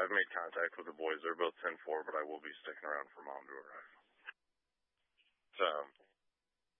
I've made contact with the boys. They're both 10-4, but I will be sticking around for Mom to arrive. So,